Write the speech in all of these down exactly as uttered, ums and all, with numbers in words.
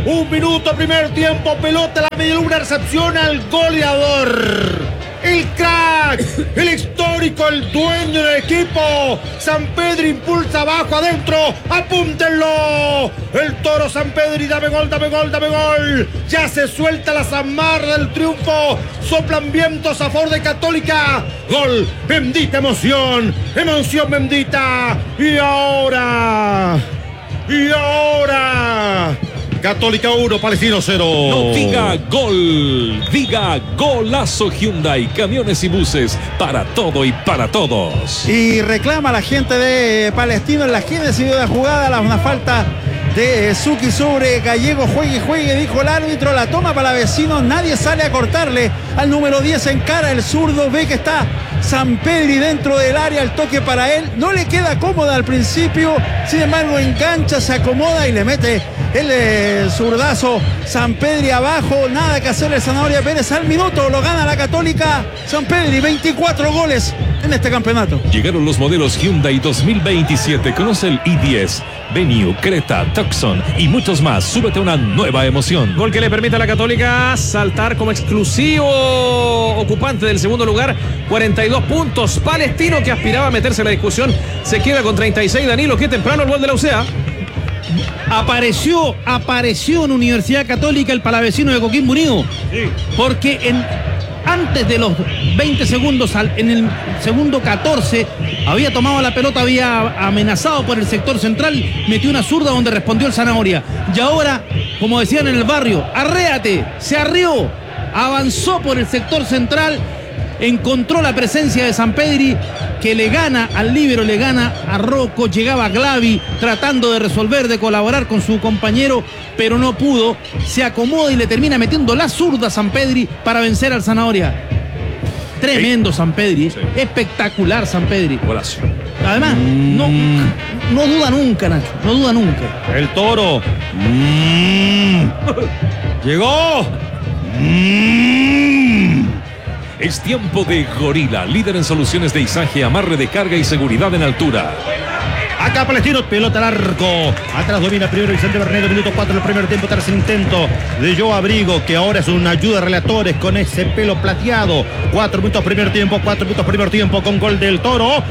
Un minuto, primer tiempo, pelota, la media luna, recepción al goleador. El crack, el histórico, el dueño del equipo. San Pedro impulsa abajo, adentro. Apúntenlo. El Toro San Pedro y dame gol, dame gol, dame gol. Ya se suelta la zamarra del triunfo. Soplan vientos a favor de Católica. Gol, bendita emoción. Emoción bendita. Y ahora. Y ahora. Católica uno, Palestino cero. No diga gol, diga golazo. Hyundai, camiones y buses, para todo y para todos. Y reclama la gente de Palestino en la génesis de la jugada, una falta de Suki sobre Gallego. Juegue, juegue, dijo el árbitro. La toma para vecinos, nadie sale a cortarle al número diez. Encara el zurdo, ve que está San Pedri dentro del área, el toque para él, no le queda cómoda al principio, sin embargo engancha, se acomoda y le mete el eh, zurdazo. San Pedri abajo, nada que hacerle. Zanahoria Pérez al minuto, lo gana la Católica. San Pedri, veinticuatro goles en este campeonato. Llegaron los modelos Hyundai dos mil veintisiete, conoce el i diez, Venue, Creta, Tucson y muchos más. Súbete a una nueva emoción. Gol que le permite a la Católica saltar como exclusivo ocupante del segundo lugar, cuarenta y dos puntos. Palestino, que aspiraba a meterse en la discusión, se queda con treinta y seis. Danilo, qué temprano el gol de la U C A. Apareció, apareció en Universidad Católica el palavecino de Coquimbo Unido. Sí. Porque en, antes de los veinte segundos, en el segundo catorce, había tomado la pelota, había amenazado por el sector central, metió una zurda donde respondió el Zanahoria. Y ahora, como decían en el barrio, arréate, se arrió, avanzó por el sector central, encontró la presencia de San Pedri, que le gana al líbero, le gana a Rocco. Llegaba Glavi tratando de resolver, de colaborar con su compañero, pero no pudo. Se acomoda y le termina metiendo la zurda a San Pedri para vencer al Zanahoria. Tremendo San Pedri, sí. Espectacular San Pedri. Golazo. Además, mm. no, no duda nunca, Nacho, no duda nunca. El Toro. Mm. Llegó. Mm. Es tiempo de Gorila, líder en soluciones de izaje, amarre de carga y seguridad en altura. Acá Palestino, pelota al arco. Atrás domina primero Vicente Bernedo, minuto cuatro del primer tiempo, tercer intento de Joe Abrigo, que ahora es una ayuda a relatores con ese pelo plateado. Cuatro minutos primer tiempo, cuatro minutos primer tiempo con gol del Toro.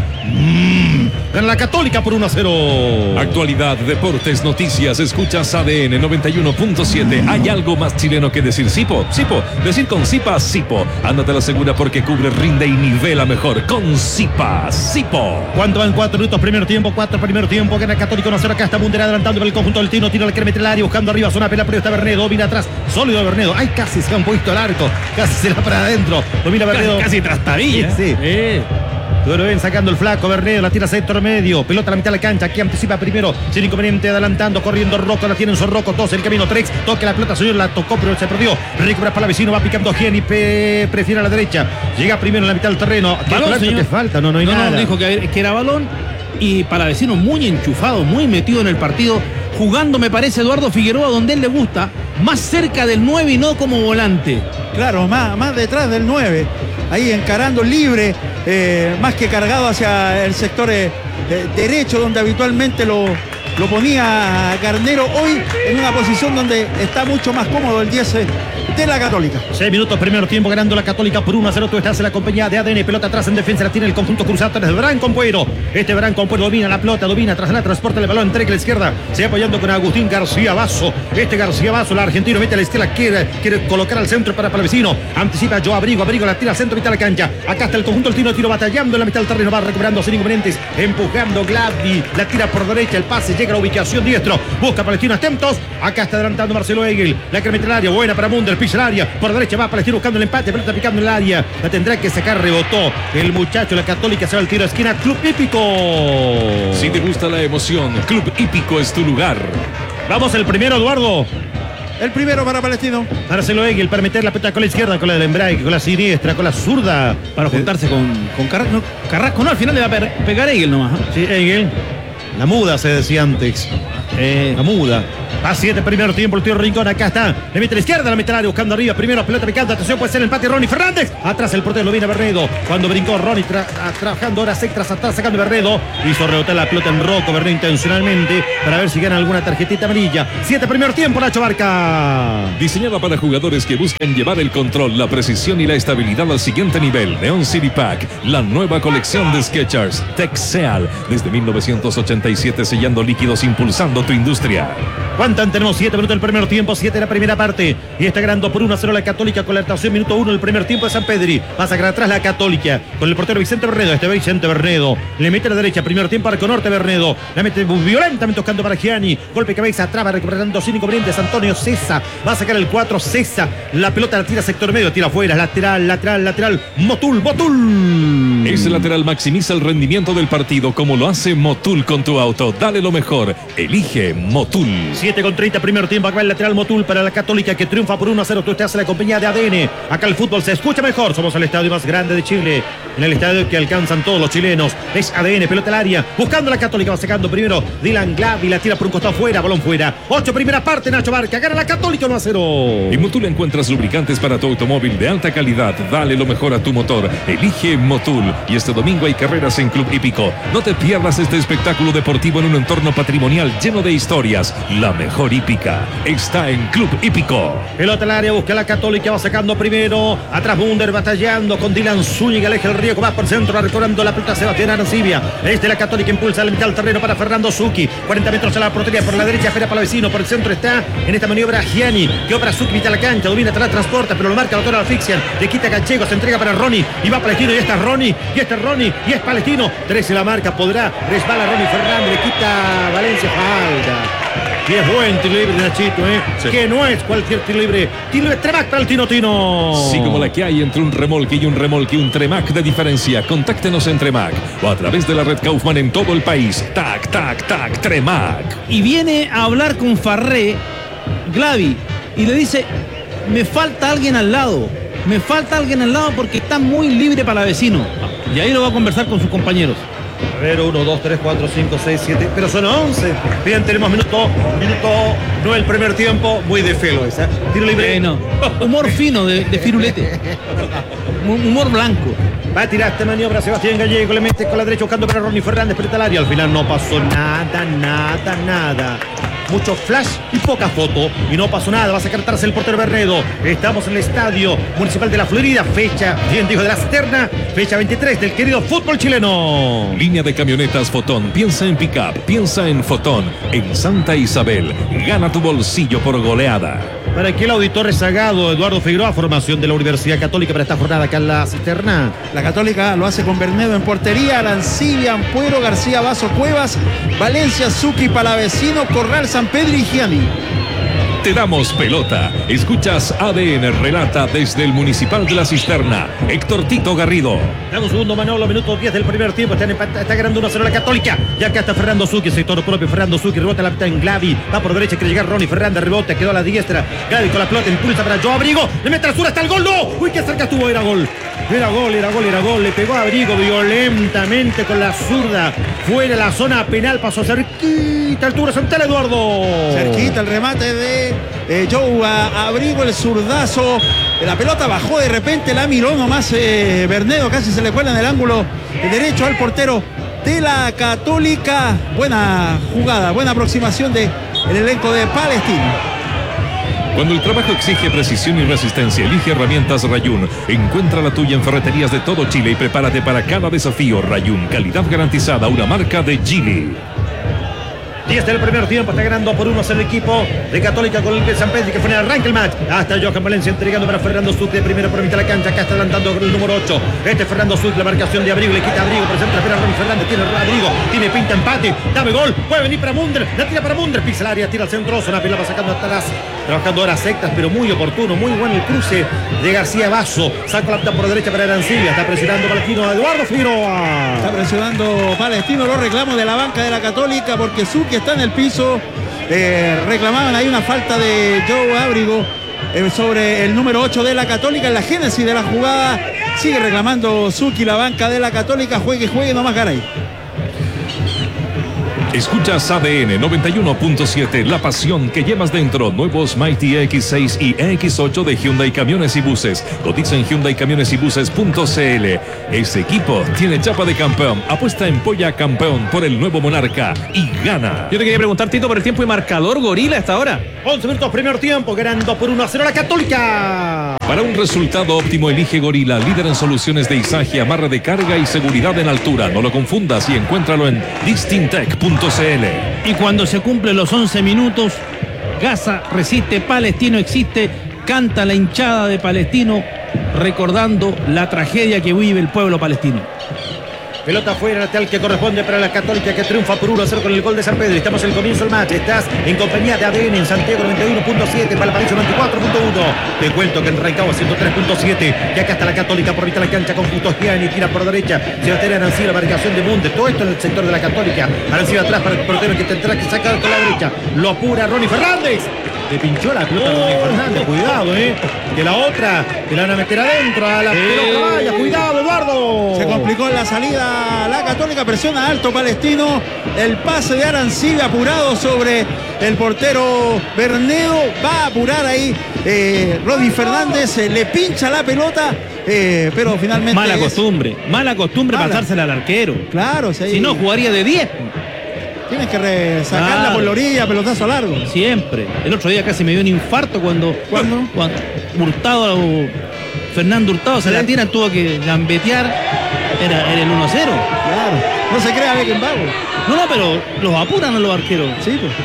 Mm, gana la Católica por uno a cero. Actualidad, deportes, noticias, escuchas A D N noventa y uno punto siete. ¿Hay algo más chileno que decir Sipo? Sipo, decir con Sipa, Sipo. Ándate a la segura porque cubre, rinde y nivela mejor. Con Sipa, Sipo. ¿Cuánto van? Cuatro minutos primer tiempo, cuatro primer tiempo, gana Católico uno a cero. Acá está Munter adelantando para el conjunto del Tino, tira al que meter el área, buscando arriba, zona pela, pero está Bernedo, viene atrás, sólido Bernedo. Ay, casi se han puesto al arco, casi se la para adentro, domina Bernedo. Casi, casi trastabilla. Sí, sí. Eh. Lo ven sacando el flaco Bernedo, la tira centro medio, pelota a la mitad de la cancha, aquí anticipa primero, sin inconveniente, adelantando, corriendo Rocco, la tiene en Rocco, dos en camino, Trex, toca la pelota, señor, la tocó, pero se perdió, recupera para la vecino, va picando Gianni, pe, prefiere a la derecha, llega primero en la mitad del terreno, ¿qué balón, te falta? No, no hay no, nada. No, dijo que, que era balón, y Palavecino muy enchufado, muy metido en el partido, jugando, me parece, Eduardo Figueroa, donde él le gusta, más cerca del nueve y no como volante. Claro, más, más detrás del nueve, ahí encarando libre, eh, más que cargado hacia el sector eh, derecho, donde habitualmente lo, lo ponía Garnero. Hoy en una posición donde está mucho más cómodo el diez de la Católica. Seis minutos, primer tiempo, ganando la Católica por uno a cero. Tú estás en la compañía de A D N, pelota atrás en defensa, la tiene el conjunto cruzado desde Branco Puero. Este Branco Puero domina la pelota, domina, tras la transporta el balón, entrega a la izquierda, se va apoyando con Agustín García Basso. Este García Basso, el argentino, mete a la izquierda, quiere, quiere colocar al centro para Palavecino, anticipa Joe Abrigo, Abrigo la tira al centro, mitad de la cancha. Acá está el conjunto, el tiro, tiro batallando en la mitad del terreno, va recuperando sin inconvenientes, empujando Gladdy, la tira por derecha, el pase llega a la ubicación diestro, busca Palestino atentos. Acá está adelantando Marcelo Egel, la que mete el área, buena para Munder, pisa el área, por derecha va Palestino buscando el empate, pelota picando en el área, la tendrá que sacar, rebotó el muchacho, la Católica se va al tiro de esquina. Club Hípico. Si te gusta la emoción, Club Hípico es tu lugar. Vamos el primero, Eduardo. El primero para Palestino. Marcelo Egel para meter la pelota con la izquierda, con la del embrague, con la siniestra, con la zurda. Para juntarse con, con Carrasco. No, Carrasco no, al final le va a pe- pegar Egel nomás. ¿eh? Sí, Egel. La muda se decía antes. Eh, la muda. A siete primer tiempo, el tío Rincón, acá está. Le mete a la izquierda, la mete al área, buscando arriba. Primero, pelota picante, atención, puede ser el empate Ronnie Fernández. Atrás el portero lo viene Bernedo. Cuando brincó Ronnie, tra trabajando horas extras atrás, sacando Bernedo. Hizo rebotar la pelota en Rocco, Bernedo intencionalmente, para ver si gana alguna tarjetita amarilla. Siete primer tiempo, Nacho Barca. Diseñada para jugadores que buscan llevar el control, la precisión y la estabilidad al siguiente nivel. Neon City Pack, la nueva colección de Skechers. Texeal, desde mil novecientos ochenta y siete, sellando líquidos, impulsando tu industria. ¿Cuántan? Tenemos siete minutos del primer tiempo, siete de la primera parte. Y está ganando por uno a cero la Católica con la actuación minuto uno del primer tiempo de San Pedri. Va a sacar atrás la Católica con el portero Vicente Bernedo. Este Vicente Bernedo le mete a la derecha, primer tiempo Arco Norte Bernedo. La mete violentamente buscando para Gianni. Golpe de cabeza atrás, va recuperando sin inconvenientes Antonio Cesa. Va a sacar el cuatro Cesa. La pelota la tira sector medio, tira afuera. Lateral, lateral, lateral. Motul, Motul. Ese lateral maximiza el rendimiento del partido como lo hace Motul con tu auto. Dale lo mejor. Elige Motul. siete con treinta primer tiempo. Acá el lateral Motul para la Católica que triunfa por uno a cero. Tú estás en la compañía de A D N. Acá el fútbol se escucha mejor. Somos el estadio más grande de Chile. En el estadio que alcanzan todos los chilenos. Es A D N, pelota al área. Buscando a la Católica. Va sacando primero Dylan Glavi. La tira por un costado fuera. Balón fuera. ocho primera parte. Nacho Barca. Gana la Católica uno a cero. En Motul encuentras lubricantes para tu automóvil de alta calidad. Dale lo mejor a tu motor. Elige Motul. Y este domingo hay carreras en Club Hípico. No te pierdas este espectáculo deportivo en un entorno patrimonial lleno de historias. La mejor hípica está en Club Hípico. Pelota al área, busca la Católica, va sacando primero. Atrás Munder batallando con Dylan Zúñiga, aleja el riesgo, va por centro, recorriendo la pelota Sebastián Arancibia. Este la Católica impulsa la mitad del terreno para Fernando Zucchi. cuarenta metros a la portería, por la derecha espera para el vecino, por el centro está en esta maniobra Gianni, que opera Zucchi, mitad de la cancha, domina, atrás, transporta, pero lo marca la autora asfixian, le quita Gallego, se entrega para Ronnie, y va Palestino, y esta es Ronnie, y este es Ronnie, y es Palestino. trece la marca, podrá, resbala Ronnie Fernández, le quita Valencia, falta. Y es buen tiro libre de Nachito, ¿eh? Sí. Que no es cualquier tiro libre. Tiro libre Tremac para el Tino Tino. Sí, como la que hay entre un remolque y un remolque, un Tremac de diferencia. Contáctenos en Tremac o a través de la red Kaufman en todo el país. Tac, tac, tac, Tremac. Y viene a hablar con Farré, Glavi, y le dice, me falta alguien al lado. Me falta alguien al lado porque está muy libre para vecino. Y ahí lo va a conversar con sus compañeros. A ver, uno, dos, tres, cuatro, cinco, seis, siete, pero son once. Bien, tenemos minuto, minuto, no el primer tiempo, muy de felo esa. Tiro libre. Eh, no. Humor fino de, de firulete. Humor blanco. Va a tirar esta maniobra Sebastián Gallego, le mete con la derecha buscando para Ronnie Fernández, pelota al área. Al final no pasó nada, nada, nada. Mucho flash y poca foto. Y no pasó nada. Va a sacar atrás el portero Bernedo. Estamos en el Estadio Municipal de la Florida. Fecha, bien dijo, de la Cisterna. Fecha veintitrés del querido fútbol chileno. Línea de camionetas Fotón. Piensa en pick-up. Piensa en Fotón. En Santa Isabel. Gana tu bolsillo por goleada. Para aquí el auditor rezagado Eduardo Figueroa, formación de la Universidad Católica para esta jornada acá en la Cisterna. La Católica lo hace con Bernedo en portería, Arancibia, Ampuero, García, Vaso, Cuevas, Valencia, Zucchi, Palavecino, Corral, San Pedro y Gianni. Te damos pelota. Escuchas A D N, relata desde el Municipal de la Cisterna. Héctor Tito Garrido. Damos un segundo, Manolo, minuto diez del primer tiempo. Está, empate, está ganando uno a cero la Católica. Ya acá está Fernando Zucchi, sector propio. Fernando Zucchi rebota la pelota en Glavi. Va por derecha, quiere llegar Ronnie Fernández, rebota, quedó a la diestra. Glavi con la pelota, impulsa para Joe Abrigo. Le mete a la zurda hasta el gol. ¡No! Uy, qué cerca estuvo. Era gol. Era gol, era gol, era gol. Le pegó a Abrigo violentamente con la zurda. Fuera la zona penal, pasó cerquita altura Santal Eduardo. Cerquita el remate de eh, Joe a Abrigo, el zurdazo. La pelota bajó de repente, la miró nomás eh, Bernedo, casi se le cuela en el ángulo derecho al portero de la Católica. Buena jugada, buena aproximación del elenco de Palestino. Cuando el trabajo exige precisión y resistencia, elige herramientas Rayun. Encuentra la tuya en ferreterías de todo Chile y prepárate para cada desafío. Rayun, calidad garantizada, una marca de Gili. diez del primer tiempo, está ganando por uno el equipo de Católica con el de San Pedro, que fue en el arranque el match. Hasta Johan Valencia entregando para Fernando Zucchi de primero por mitad de la cancha. Acá está adelantando el número ocho. Este es Fernando Zucchi, la marcación de Abrigo, le quita a Abrigo, presenta espera a Ronnie Fernández, tiene Abrigo, tiene pinta empate, dame gol, puede venir para Munder, la tira para Munder, pisa el área, tira al centro, una pelota sacando atrás, trabajando horas sectas, pero muy oportuno, muy bueno el cruce de García Vaso. Saca la pelota por derecha para Arancibia, está presionando Palestino a Eduardo Figueroa. Está presionando Palestino los reclamos de la banca de la Católica porque Zucchi está en el piso. Eh, reclamaban ahí una falta de Joe Abrigo eh, sobre el número ocho de la Católica en la génesis de la jugada. Sigue reclamando Zucchi, la banca de la Católica. Juegue, juegue, nomás Garay. Escuchas A D N noventa y uno punto siete, la pasión que llevas dentro. Nuevos Mighty E X seis y E X ocho de Hyundai Camiones y Buses. Cotiza en hyundai camiones y buses punto c l. Ese equipo tiene chapa de campeón. Apuesta en Polla Campeón por el nuevo Monarca y gana. Yo te quería preguntar, Tito, por el tiempo y marcador Gorila hasta ahora. once minutos, primer tiempo, ganando por uno a cero la Católica. Para un resultado óptimo, elige Gorila, líder en soluciones de izaje, amarre de carga y seguridad en altura. No lo confundas y encuéntralo en distintec punto c l. Y cuando se cumplen los once minutos, Gaza resiste, Palestino existe, canta la hinchada de Palestino, recordando la tragedia que vive el pueblo palestino. Pelota fuera, lateral que corresponde para la Católica, que triunfa por uno a cero con el gol de San Pedro. Estamos en el comienzo del match. Estás en compañía de A D N en Santiago noventa y uno punto siete, Valparaíso noventa y cuatro punto uno. Te cuento que en Rancagua ciento tres punto siete. Y acá está la Católica por mitad de la cancha con Justo Gianni. Tira por derecha. Sebastián Arancibia, la marcación de Munde. Todo esto en el sector de la Católica. Arancibia atrás para el portero que tendrá que sacar con la derecha. Lo apura Ronnie Fernández. Le pinchó la pelota a Ronnie Fernández. Cuidado, eh. Que la otra te la van a meter adentro. A la pelota vaya. Cuidado, Eduardo. Se complicó en la salida la Católica, presiona alto Palestino, el pase de Arancibia apurado sobre el portero Bernedo, va a apurar ahí eh, Ronnie Fernández, eh, le pincha la pelota, eh, pero finalmente... Mala es... costumbre, mala costumbre Mala. pasársela al arquero. Claro, si, Si no, jugaría de diez. tienes que re- sacarla Claro. por la orilla, pelotazo largo. Siempre. El otro día casi me dio un infarto cuando, ¿Cuándo? cuando Hurtado, Fernando Hurtado se ¿Sí? la tira, tuvo que gambetear. Era, era el uno a cero. Claro, no se crea Beckenbauer. No, no, pero los apuran a los arqueros. Sí, pues.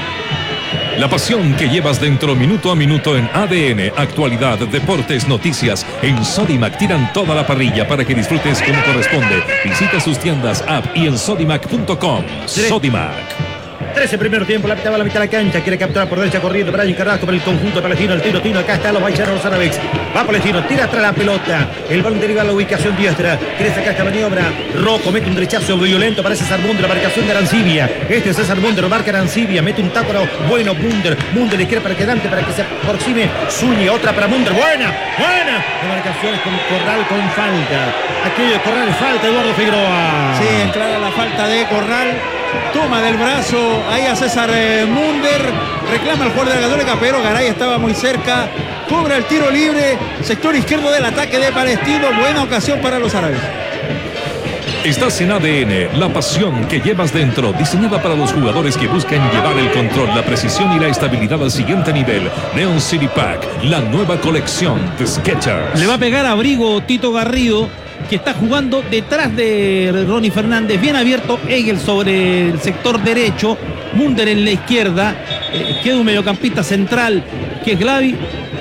La pasión que llevas dentro minuto a minuto en A D N, actualidad, deportes, noticias. En Sodimac tiran toda la parrilla para que disfrutes como corresponde. Visita sus tiendas, app y en sodimac punto com. Sodimac. trece primer tiempo, la mitad va a la mitad de la cancha, quiere capturar por derecha corriendo Brian Carrasco para el conjunto palestino, el tiro tino, acá está los bailanos árabes, va Palestino, tira atrás la pelota, el balón deriva a la ubicación diestra, quiere sacar esta maniobra, Rocco mete un derechazo violento para César Munder, la marcación de Arancibia, este es César Munder, lo marca Arancibia, mete un taco bueno Munder, Munder le quiere para que Dante, para que se aproxime Zúñiga, otra para Munder, buena, buena, la marcación es con Corral con falta, aquello de Corral es falta, Eduardo Figueroa. Sí, en clara la falta de Corral. Toma del brazo ahí a César eh, Munder. Reclama el jugador de la Católica, pero Garay estaba muy cerca. Cobra el tiro libre. Sector izquierdo del ataque de Palestino. Buena ocasión para los árabes. Estás en A D N, la pasión que llevas dentro, diseñada para los jugadores que buscan llevar el control, la precisión y la estabilidad al siguiente nivel. Neon City Pack, la nueva colección de Skechers. Le va a pegar a abrigo Tito Garrido, que está jugando detrás de Ronnie Fernández, bien abierto Egel sobre el sector derecho, Munder en la izquierda, eh, queda un mediocampista central que es Glavi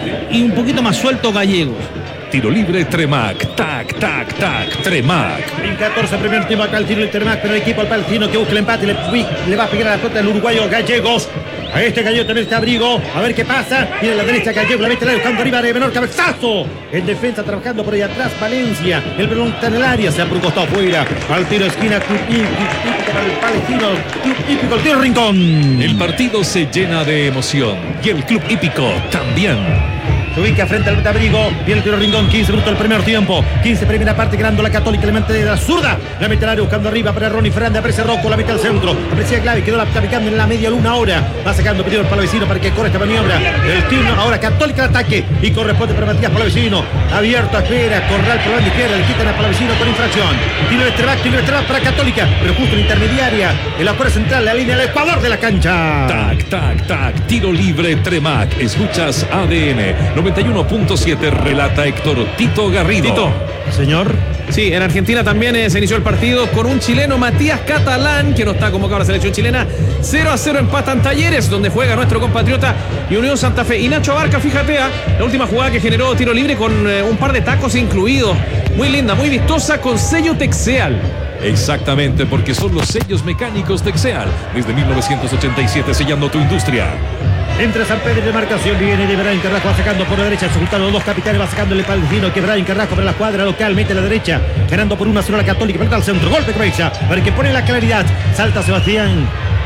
y un poquito más suelto Gallegos. Tiro libre Tremac, tac, tac, tac, Tremac. En catorce primer tiempo acá el tiro del Termac, pero el equipo al palestino que busca el empate, le, le va a pegar a la pelota del uruguayo Gallegos. A este Gallego también está abrigo, a ver qué pasa. Mira la derecha Gallego, la mete la buscando arriba de menor cabezazo. En defensa trabajando por ahí atrás Valencia. El balón está en el área, se ha costado afuera. Al tiro de esquina, club hípico para el palestino. Club hípico, el tiro rincón. El partido se llena de emoción y el club hípico también. Se ubica frente al metabrigo. Viene el tiro Rincón. quince minutos del primer tiempo. quince primera parte. Ganando la Católica. Le mete de la zurda. La mete al área buscando arriba para Ronnie Fernández. Aparece Rocco. La mete al centro. Aparecía Clave. Quedó la picando en la media luna ahora. Va sacando pedido el Palavecino para que corra esta maniobra. El tiro ahora Católica al ataque. Y corresponde para Matías Palavecino. Abierto. Espera. Corral por la banda izquierda. Le quitan a Palavecino con infracción. Tiro de Estrebac. Tiro de Estrebac para Católica. Pero justo en intermediaria. En la fuera central. La línea del Ecuador de la cancha. Tac, tac, tac. Tiro libre Tremac. Escuchas A D N noventa y uno punto siete. Relata Héctor Tito Garrido. Tito. Señor. Sí, en Argentina también eh, se inició el partido con un chileno, Matías Catalán, que no está convocado a la selección chilena. cero a cero empatan Talleres, donde juega nuestro compatriota y Unión Santa Fe. Y Nacho Abarca, fíjate, ah, la última jugada que generó tiro libre con eh, un par de tacos incluidos. Muy linda, muy vistosa, con sello Texeal. Exactamente, porque son los sellos mecánicos Texeal. Desde mil novecientos ochenta y siete sellando tu industria. Entre San Pedro de marcación, viene de Brian Carrasco, va sacando por la derecha, se juntaron los dos capitanes, va sacando el palestino, que Brian Carrasco para la cuadra local, mete a la derecha, ganando por una sola la Católica, pelota al centro, golpe de cabeza, para que pone la claridad, salta Sebastián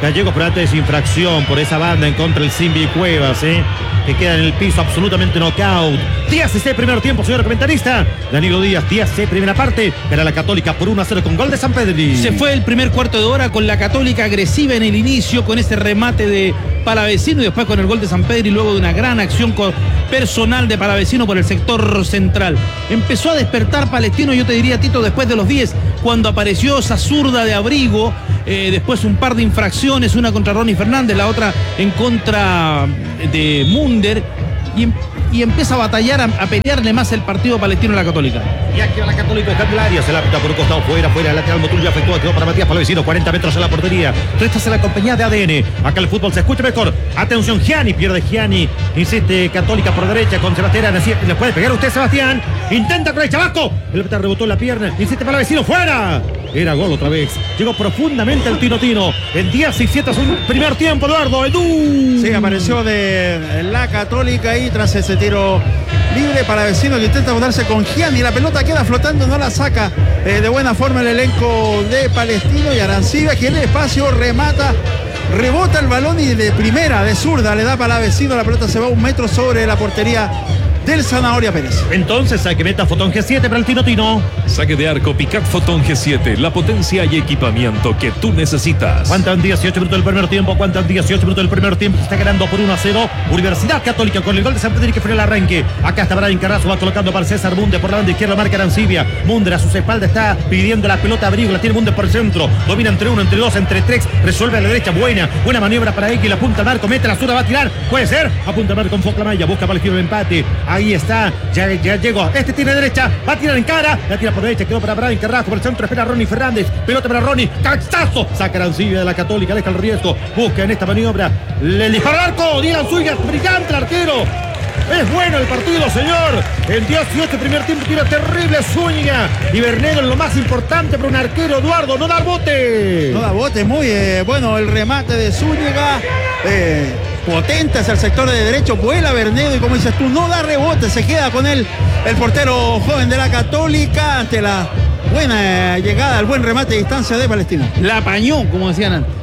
Gallegos, pero antes infracción por esa banda en contra del Simbi Cuevas, ¿eh? que queda en el piso absolutamente knockout. Díaz C, primer tiempo, señor comentarista. Danilo Díaz, Díaz C, primera parte. Era la Católica por uno a cero con gol de San Pedri. Se fue el primer cuarto de hora con la Católica agresiva en el inicio, con ese remate de Palavecino y después con el gol de San Pedri, luego de una gran acción personal de Palavecino por el sector central. Empezó a despertar Palestino, yo te diría, Tito, después de los diez, cuando apareció esa zurda de Abrigo. Eh, después un par de infracciones, una contra Ronnie Fernández, la otra en contra de Munder, y, y empieza a batallar, a, a pelearle más el partido palestino a la Católica. Y aquí va la Católica buscando el área, se la pita por un costado, fuera, fuera, el lateral Motul ya efectúa, quedó para Matías Palavecino, cuarenta metros en la portería. Esta es la compañía de A D N. Acá el fútbol se escucha mejor. Atención, Gianni, pierde Gianni, insiste Católica por derecha con Sebastián, así, le puede pegar usted Sebastián, intenta con el Chabasco, el pelota rebotó en la pierna, insiste Palavecino, fuera. Era gol otra vez. Llegó profundamente el Tino Tino. En diecisiete es un primer tiempo, Eduardo. Edu. Sí, apareció de la Católica ahí tras ese tiro libre. Palavecino que intenta botarse con Gianni. La pelota queda flotando, no la saca eh, de buena forma el elenco de Palestino. Y Arancibia, que en el espacio remata, rebota el balón y de primera, de zurda, le da Palavecino. La pelota se va un metro sobre la portería del Zanahoria Pérez. Entonces saque meta Fotón G siete para el Tino Tino. Saque de arco Picac Fotón G siete, la potencia y equipamiento que tú necesitas. Cuentan dieciocho minutos del primer tiempo, cuentan dieciocho minutos del primer tiempo, está ganando por uno a cero Universidad Católica con el gol de San Pedro que fue el arranque. Acá está Brian Carrasco, va colocando para César Munde por la banda izquierda, marca Arancibia. Munde a sus espaldas está pidiendo la pelota a Abrigo, la tiene Munde por el centro, domina entre uno, entre dos, entre tres, resuelve a la derecha, buena, buena maniobra para X, la punta al marco, mete la zurda, va a tirar, puede ser, apunta al marco con Foclamaya, busca para el giro de empate, ahí está, ya, ya llegó, este tiene derecha, va a tirar en cara, la tira por derecha, quedó para Brian Carrasco, por el centro espera a Ronnie Fernández, pelota para Ronnie, cachazo, saca Arancibia de la Católica, deja el riesgo, busca en esta maniobra, le dispara al arco, Dylan Zúñiga, brillante el arquero. Es bueno el partido, señor. En dieciocho primer tiempo tira terrible Zúñiga. Y Bernedo en lo más importante para un arquero, Eduardo, no da bote. No da bote, muy eh, bueno el remate de Zúñiga. Eh, potente hacia el sector de derecho, vuela Bernedo y como dices tú, no da rebote, se queda con él el portero joven de la Católica ante la buena eh, llegada, el buen remate de distancia de Palestino. La apañó, como decían antes.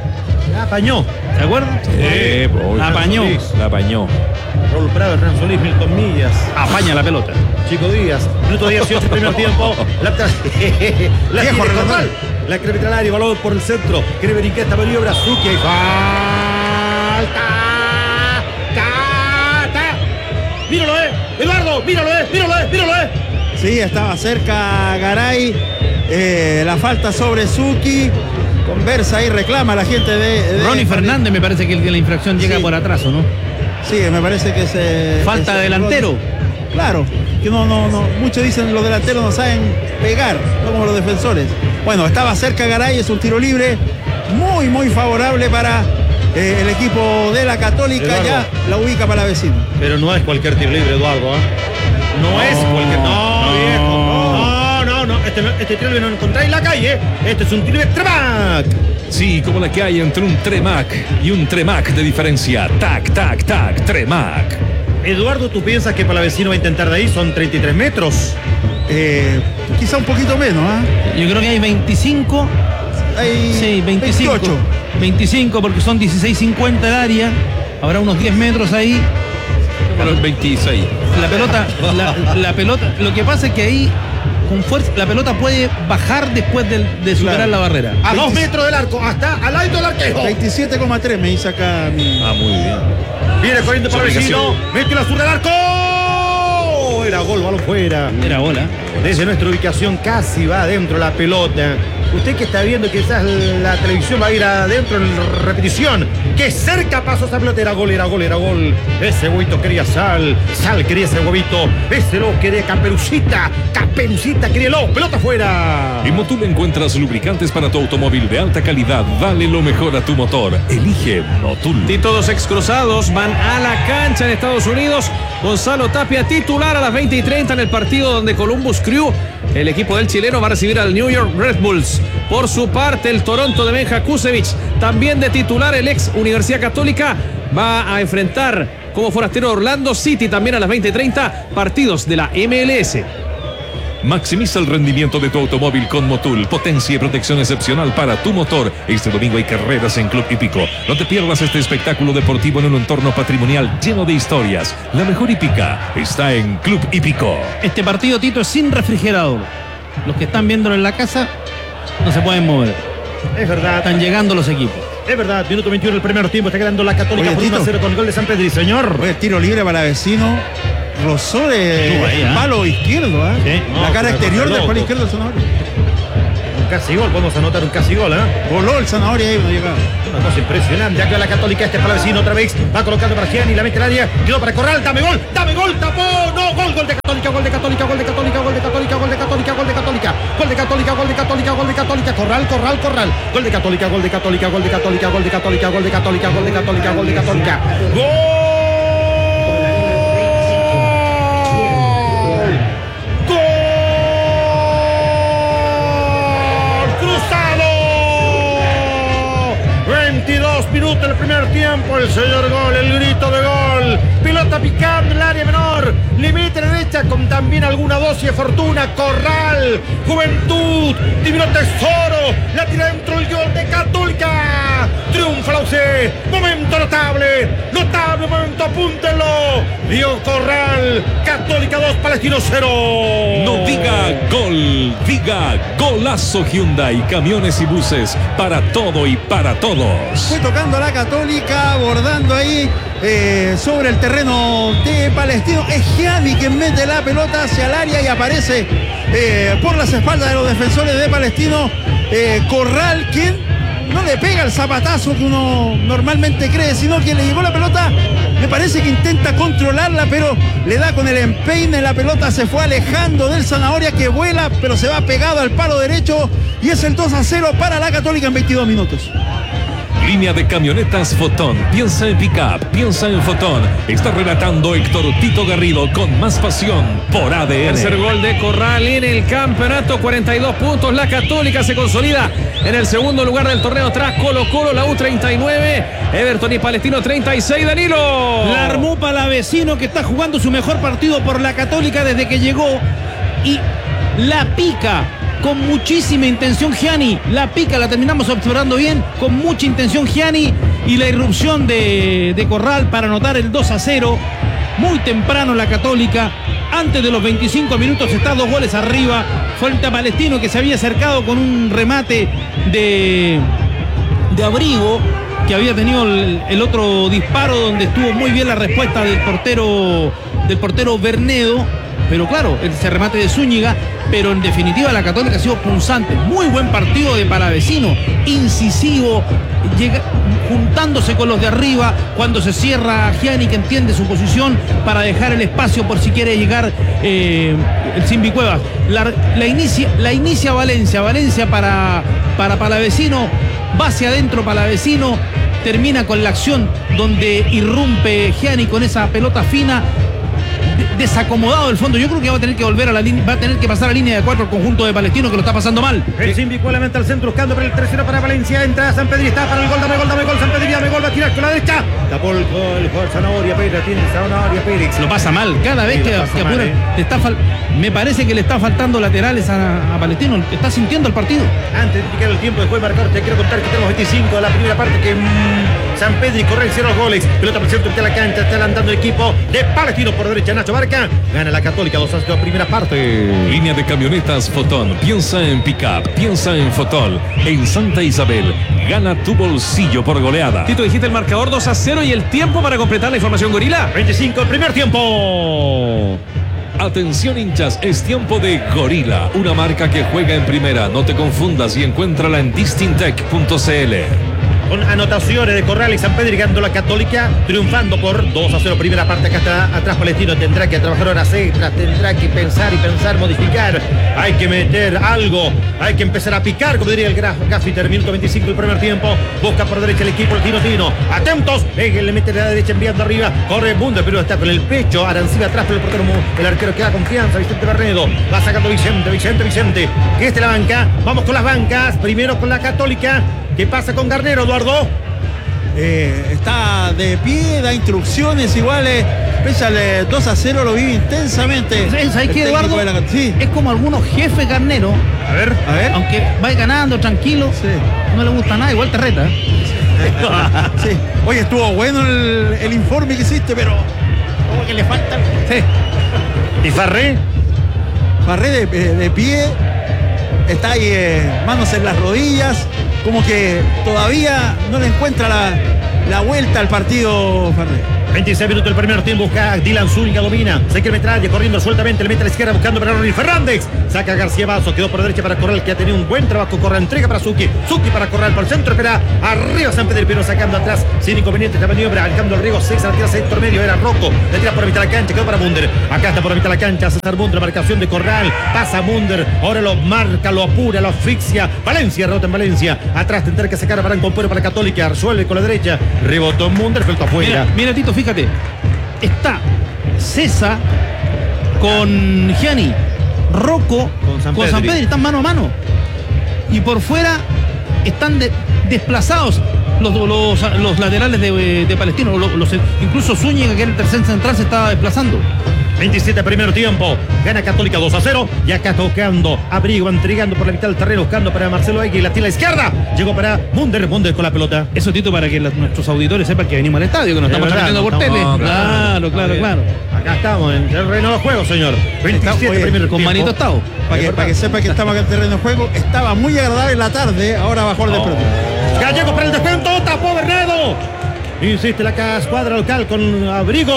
La apañó. ¿Se acuerdan? Sí, boy, la apañó. La apañó. Raúl Prado, Hernán Solís, Milton Millas. Apaña la pelota. Chico Díaz, minuto dieciocho, primer tiempo. La, tra... la Viejo tiene Ronald. La crevetralario, balón por el centro. Quiere esta maniobra, Zucchi. Y falta. Cata. Míralo, eh. Eduardo, míralo, eh. Míralo, eh. Míralo, eh. Sí, estaba cerca Garay. Eh, la falta sobre Zucchi. Conversa y reclama a la gente de, de Ronnie Fernández, me parece que el de la infracción llega Sí. por atrás, ¿o no? Sí, me parece que se... Falta que se- delantero. Claro, que no, no, no. Muchos dicen los delanteros no saben pegar, no como los defensores. Bueno, estaba cerca Garay, es un tiro libre muy, muy favorable para eh, el equipo de la Católica. Eduardo. Ya la ubica para la vecina. Pero no es cualquier tiro libre, Eduardo, ¿eh? No, no es cualquier. No, no. viejo. No, no, no. Este, no- este tiro libre no lo encontráis en la calle. Este es un tiro libre Tremac. Sí, como la que hay entre un Tremac y un Tremac de diferencia. Tac, tac, tac, Tremac. Eduardo, ¿tú piensas que Palavecino va a intentar de ahí? Son treinta y tres metros. Eh, quizá un poquito menos, ¿ah? Yo creo que hay veinticinco. Hay Sí, veinticinco. veintiocho. veinticinco porque son dieciséis cincuenta el área. Habrá unos diez metros ahí. Pero el veintiséis. La pelota, la, la pelota, lo que pasa es que ahí con fuerza la pelota puede bajar después de, de superar Claro. la barrera. A dos metros del arco, hasta al alto del arquero. veintisiete coma tres me dice acá mi... Ah, muy bien. Viene corriendo Palavecino. Mete la zurda del arco. Era gol, balón fuera. Era bola. Desde nuestra ubicación casi va adentro la pelota. Usted que está viendo quizás la televisión va a ir adentro en repetición. Que cerca pasó esa pelota. Era gol, era gol, era gol. Ese huevito quería sal. Sal quería ese huevito. Ese lo quería Caperucita. Caperucita quería lo. Pelota fuera. En Motul encuentras lubricantes para tu automóvil de alta calidad. Dale lo mejor a tu motor. Elige Motul. Tito, dos ex cruzados van a la cancha en Estados Unidos. Gonzalo Tapia titular a las veinte y treinta en el partido donde Columbus Crew, el equipo del chileno, va a recibir al New York Red Bulls. Por su parte, el Toronto de Benja Kusevich, también de titular, el ex Universidad Católica, va a enfrentar como forastero Orlando City también a las veinte y treinta, partidos de la M L S. Maximiza el rendimiento de tu automóvil con Motul. Potencia y protección excepcional para tu motor. Este domingo hay carreras en Club Hípico. No te pierdas este espectáculo deportivo en un entorno patrimonial lleno de historias. La mejor hípica está en Club Hípico. Este partido, Tito, es sin refrigerador. Los que están viéndolo en la casa no se pueden mover. Es verdad. Están llegando los equipos. Es verdad, minuto veintiuno del primer tiempo. Está quedando la Católica Oye, por uno a Tito. cero con gol de San Pedro, señor. Oye, tiro libre para vecino. Rozó de Estuvo ahí, ¿eh? palo izquierdo, ¿eh? Sí. La No, cara pero exterior del loco. palo izquierdo del Zanahoria. Un casi gol, vamos a anotar un casi gol, ¿eh? Voló el Zanahoria ahí, no llegaba. Una cosa impresionante. Acá la Católica, este palavecino otra vez. Va colocando para Gianni, la mete al área. Quedó para Corral, dame gol, dame gol, tapó. No, gol, gol de Católica, gol de Católica, gol de Católica, gol de Católica, gol de Católica, gol de Católica, gol de Católica, gol de Católica, gol de Católica, Corral, Corral, Corral. Gol de Católica, gol de Católica, gol de Católica, gol de Católica, gol de Católica, gol de Católica, gol de Católica. ¡Gol! veintidós minutos del primer tiempo, el señor gol, el grito de gol, pelota picando en el área menor, límite derecha con también alguna dosis de fortuna, Corral, Juventud, Divino Tesoro, la tira dentro el gol de Católica, triunfa la U C, momento notable, notable momento, apúntenlo, dio Corral, Católica dos, Palestino cero. No diga gol, diga golazo. Hyundai, camiones y buses, para todo y para todos. Fue tocando a la Católica, abordando ahí eh, sobre el terreno de Palestino. Es Gianni quien mete la pelota hacia el área y aparece eh, por las espaldas de los defensores de Palestino. Eh, Corral, quien no le pega el zapatazo que uno normalmente cree, sino que le llegó la pelota. Me parece que intenta controlarla, pero le da con el empeine. La pelota se fue alejando del Zanahoria, que vuela, pero se va pegado al palo derecho. Y es el dos a cero para la Católica en veintidós minutos. Línea de camionetas Fotón. Piensa en pick-up, piensa en Fotón. Está relatando Héctor Tito Garrido con más pasión por A D N. Tercer gol de Corral en el campeonato, cuarenta y dos puntos. La Católica se consolida en el segundo lugar del torneo tras Colo Colo, la U treinta y nueve, Everton y Palestino treinta y seis. Danilo. La armó Palavecino, que está jugando su mejor partido por la Católica desde que llegó, y la pica con muchísima intención Gianni. La pica, la terminamos observando bien, con mucha intención Gianni, y la irrupción de, de Corral para anotar el dos a cero. Muy temprano la Católica, antes de los veinticinco minutos, está dos goles arriba frente a Palestino, que se había acercado con un remate de, de Abrigo, que había tenido el, el otro disparo donde estuvo muy bien la respuesta del portero del portero Bernedo, pero claro, ese remate de Zúñiga. Pero en definitiva la Católica ha sido punzante. Muy buen partido de Palavecino, incisivo, llega, juntándose con los de arriba cuando se cierra Gianni, que entiende su posición, para dejar el espacio por si quiere llegar eh, el Simbi Cuevas. La, la, inicia, la inicia Valencia, Valencia para, para Palavecino, va hacia adentro Palavecino, termina con la acción donde irrumpe Gianni con esa pelota fina, desacomodado del fondo. Yo creo que va a tener que volver a la línea, va a tener que pasar a la línea de cuatro el conjunto de Palestino, que lo está pasando mal. El Simbi cuelamente al centro, buscando para el tercero para Valencia. Entra San Pedro, está para el gol, dame gol, dame gol. San Pedro, dame gol, va a tirar con la derecha. Tapó el gol, el gol, Zanahoria Pérez, tiene Zanahoria Pérez. Lo pasa mal, cada vez Sí, que, lo pasa que mal, apura, eh. le está fal- me parece que le está faltando laterales a, a Palestino. Está sintiendo el partido. Antes de indicar el tiempo, después de marcar, te quiero contar que tenemos veinticinco de la primera parte, que mmm, San Pedro y Correa hicieron los goles. Pelota por centro de la cancha, está adelantando el equipo de Palestino por derecha. Nacho Barca gana la Católica dos a cero primera parte. Línea de camionetas Fotón. Piensa en pick-up, piensa en Fotón. En Santa Isabel, gana tu bolsillo por goleada. Tito, dijiste el marcador dos a cero y el tiempo para completar la información, Gorila. veinticinco, primer tiempo. Atención hinchas, es tiempo de Gorila, una marca que juega en primera. No te confundas y encuéntrala en distintec punto c l. Con anotaciones de Corral y San Pedro, ganando la Católica, triunfando por dos a cero primera parte. Acá está atrás Palestino, tendrá que trabajar horas extras, tendrá que pensar y pensar, modificar. Hay que meter algo, hay que empezar a picar, como diría el Gaffiter. Minuto veinticinco del primer tiempo, busca por derecha el equipo, el Tino Tino. Atentos, le mete la derecha enviando arriba, corre Bunda, pero está con el pecho, Arancibia atrás, pero el portero, el arquero que da confianza, Vicente Bernedo. Va sacando Vicente, Vicente, Vicente, que esté la banca. Vamos con las bancas, primero con la Católica. ¿Qué pasa con Garnero, Eduardo? Eh, está queda de pie, da instrucciones iguales. Pese al eh, dos a cero, lo vive intensamente. ¿Sabes qué, Eduardo? La... Sí. Es como algunos jefes carneros. A ver, a ver. Aunque vaya ganando, tranquilo, Sí. no le gusta nada, igual te reta. Sí. Oye, estuvo bueno el, el informe que hiciste, pero como que le falta. Sí. ¿y Farré? Farré de, de, de pie, está ahí, eh, manos en las rodillas, como que todavía no le encuentra la, la vuelta al partido Farré. veintiséis minutos del primer tiempo, busca Dylan Zúñiga, domina, se quiere metralla, corriendo sueltamente, le mete a la izquierda buscando para Ronnie Fernández, saca a García Vaso, quedó por derecha para Corral, que ha tenido un buen trabajo, Corral, entrega para Zucchi, Zucchi para Corral, por el centro, espera, arriba San Pedro, pero sacando atrás, sin inconvenientes, la maniobra, Alejandro Riego, seis a la tira, sector medio, era Rocco, le tira por la mitad de la cancha, quedó para Munder, acá está por la mitad de la cancha, César Munder, marcación de Corral, pasa Munder, ahora lo marca, lo apura, lo asfixia, Valencia, rebota en Valencia, atrás tendrá que sacar a Barán con Puero para Católica, resuelve con la derecha, rebotó Munder, suelto afuera. Mira, mira, Tito, fíjate. Está César con Gianni, Rocco Con San con San Pedro. Pedro, están mano a mano. Y por fuera están de- desplazados los, los, los laterales de, de Palestino. Los, los- incluso Zúñiga, que era el tercer central, se estaba desplazando. veintisiete primer tiempo, gana Católica dos a cero, y acá tocando, Abrigo, entregando por la mitad del terreno, buscando para Marcelo Egui, la tira a la izquierda, llegó para Munder, Munder con la pelota. Eso, Tito, para que los- nuestros auditores sepan que venimos al estadio, que nos Es estamos verdad, transmitiendo no por estamos- tele. Claro, claro, claro. Acá estamos en el terreno de juego, señor. veintisiete Oye, primer Con tiempo. manito estado. Para que, para que sepa que estamos acá en el terreno de juego, estaba muy agradable la tarde, ahora bajó el despertar. Gallego para el descuento, tapó Bernardo. Insiste la escuadra local con Abrigo.